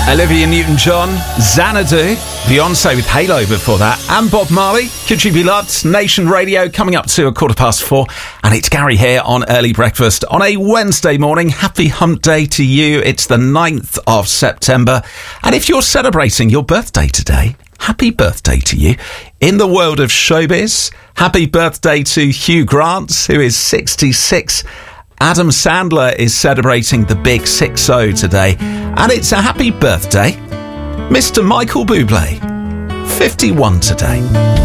Olivia Newton-John, Xanadu, Beyonce with Halo before that, and Bob Marley, Could You Be Loved, Nation Radio, coming up to 4:15, and it's Gary here on Early Breakfast on a Wednesday morning. Happy Hump Day to you. It's the 9th of September, and if you're celebrating your birthday today, happy birthday to you. In the world of showbiz, happy birthday to Hugh Grant, who is 66. Adam Sandler is celebrating the big 60 today. And it's a happy birthday, Mr. Michael Bublé, 51 today.